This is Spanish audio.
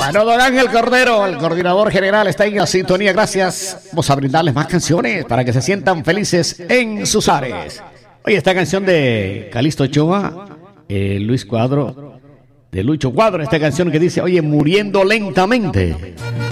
Bueno, don Ángel Cordero, el coordinador general, está en la sintonía. Gracias. Vamos a brindarles más canciones para que se sientan felices en sus áreas. Oye, esta canción de Calixto Ochoa, Luis Cuadro, de Lucho Cuadro, esta canción que dice, oye, muriendo lentamente.